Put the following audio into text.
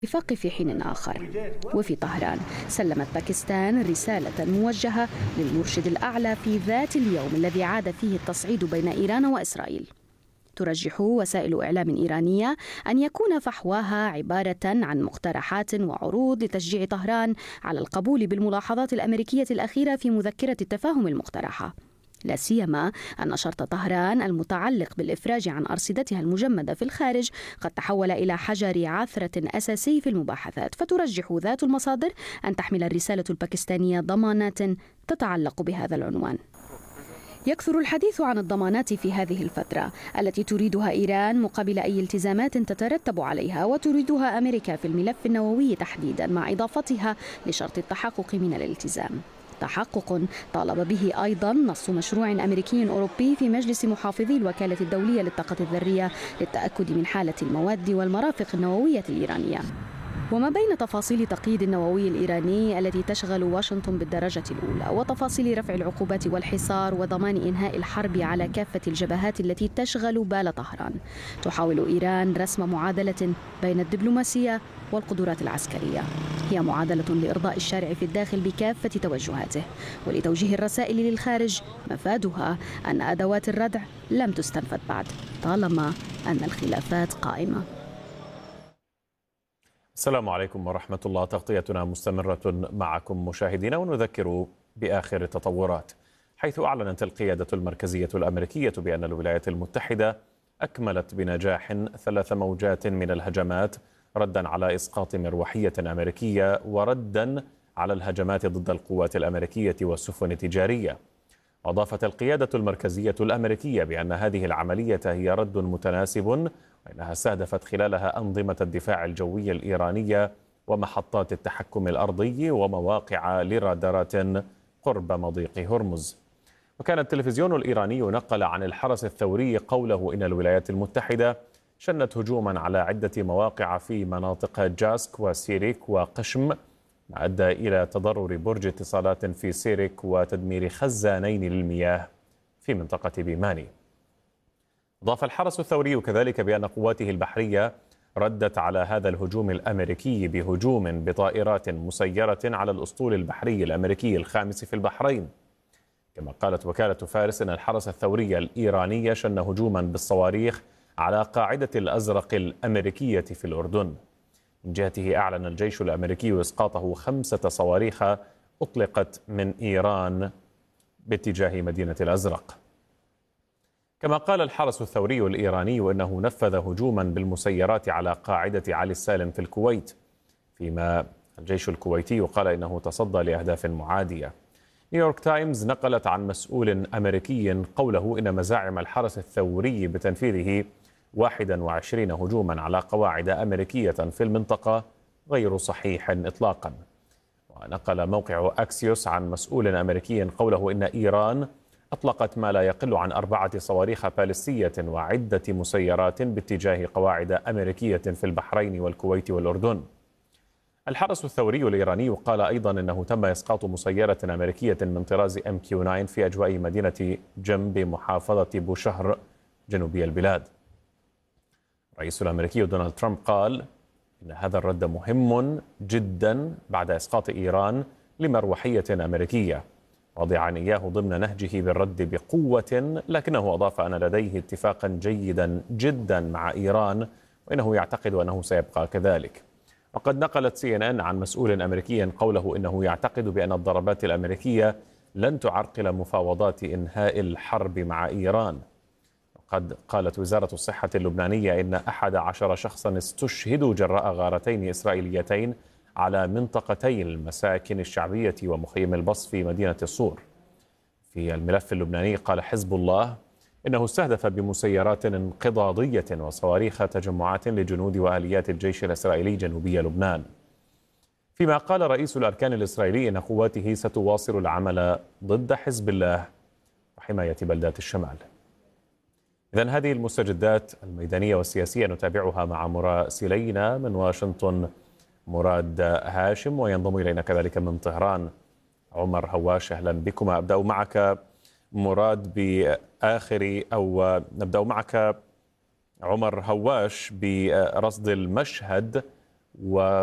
الاتفاق في حين آخر. وفي طهران سلمت باكستان رسالة موجهة للمرشد الأعلى في ذات اليوم الذي عاد فيه التصعيد بين إيران وإسرائيل. ترجح وسائل إعلام إيرانية أن يكون فحواها عبارة عن مقترحات وعروض لتشجيع طهران على القبول بالملاحظات الأمريكية الأخيرة في مذكرة التفاهم المقترحة، لا سيما أن شرط طهران المتعلق بالإفراج عن أرصدتها المجمدة في الخارج قد تحول إلى حجر عثرة أساسي في المباحثات. فترجح ذات المصادر أن تحمل الرسالة الباكستانية ضمانات تتعلق بهذا العنوان. يكثر الحديث عن الضمانات في هذه الفترة التي تريدها إيران مقابل أي التزامات تترتب عليها، وتريدها أمريكا في الملف النووي تحديدا، مع إضافتها لشرط التحقق من الالتزام، تحقق طالب به أيضا نص مشروع أمريكي أوروبي في مجلس محافظي الوكالة الدولية للطاقة الذرية للتأكد من حالة المواد والمرافق النووية الإيرانية. وما بين تفاصيل تقييد النووي الإيراني التي تشغل واشنطن بالدرجة الأولى، وتفاصيل رفع العقوبات والحصار وضمان إنهاء الحرب على كافة الجبهات التي تشغل بال طهران، تحاول إيران رسم معادلة بين الدبلوماسية والقدرات العسكرية. هي معادلة لإرضاء الشارع في الداخل بكافة توجهاته، ولتوجيه الرسائل للخارج مفادها أن أدوات الردع لم تستنفذ بعد، طالما أن الخلافات قائمة. السلام عليكم ورحمة الله. تغطيتنا مستمرة معكم مشاهدينا، ونذكر بآخر التطورات، حيث أعلنت القيادة المركزية الأمريكية بأن الولايات المتحدة أكملت بنجاح 3 موجات من الهجمات ردا على إسقاط مروحية أمريكية وردا على الهجمات ضد القوات الأمريكية والسفن التجارية. أضافت القيادة المركزية الأمريكية بأن هذه العملية هي رد متناسب، وإنها استهدفت خلالها أنظمة الدفاع الجوي الإيرانية ومحطات التحكم الأرضي ومواقع لرادارات قرب مضيق هرمز. وكان التلفزيون الإيراني نقل عن الحرس الثوري قوله إن الولايات المتحدة شنت هجوما على عدة مواقع في مناطق جاسك وسيريك وقشم، ما أدى إلى تضرر برج اتصالات في سيريك وتدمير خزانين للمياه في منطقة بيماني. أضاف الحرس الثوري كذلك بأن قواته البحرية ردت على هذا الهجوم الأمريكي بهجوم بطائرات مسيرة على الأسطول البحري الأمريكي الخامس في البحرين. كما قالت وكالة فارس أن الحرس الثوري الإيراني شن هجوما بالصواريخ على قاعدة الأزرق الأمريكية في الأردن. من جهته أعلن الجيش الأمريكي إسقاطه 5 صواريخ أطلقت من إيران باتجاه مدينة الأزرق. كما قال الحرس الثوري الإيراني أنه نفذ هجوما بالمسيرات على قاعدة علي السالم في الكويت، فيما الجيش الكويتي قال إنه تصدى لأهداف معادية. نيويورك تايمز نقلت عن مسؤول أمريكي قوله إن مزاعم الحرس الثوري بتنفيذه 21 هجوما على قواعد أمريكية في المنطقة غير صحيح إطلاقا. ونقل موقع أكسيوس عن مسؤول أمريكي قوله إن إيران أطلقت ما لا يقل عن 4 صواريخ باليستية وعدة مسيرات باتجاه قواعد أمريكية في البحرين والكويت والأردن. الحرس الثوري الإيراني قال أيضا أنه تم إسقاط مسيرة أمريكية من طراز MQ-9 في أجواء مدينة جم بمحافظة بوشهر جنوبي البلاد. الرئيس الأمريكي دونالد ترامب قال إن هذا الرد مهم جدا بعد إسقاط إيران لمروحية أمريكية، واضعا إياه ضمن نهجه بالرد بقوة، لكنه أضاف أن لديه اتفاقا جيدا جدا مع إيران وإنه يعتقد أنه سيبقى كذلك. وقد نقلت CNN عن مسؤول أمريكي قوله إنه يعتقد بأن الضربات الأمريكية لن تعرقل مفاوضات إنهاء الحرب مع إيران. وقد قالت وزارة الصحة اللبنانية إن 11 شخصا استشهدوا جراء غارتين إسرائيليتين على منطقتي المساكن الشعبية ومخيم البص في مدينة الصور. في الملف اللبناني قال حزب الله إنه استهدف بمسيرات انقضاضية وصواريخ تجمعات لجنود وآليات الجيش الإسرائيلي جنوبي لبنان. فيما قال رئيس الأركان الإسرائيلي إن قواته ستواصل العمل ضد حزب الله وحماية بلدات الشمال. إذن هذه المستجدات الميدانية والسياسية نتابعها مع مراسلينا من واشنطن مراد هاشم، وينضم إلينا كذلك من طهران عمر هواش. أهلا بكما. أبدأ معك مراد نبدأ معك عمر هواش برصد المشهد و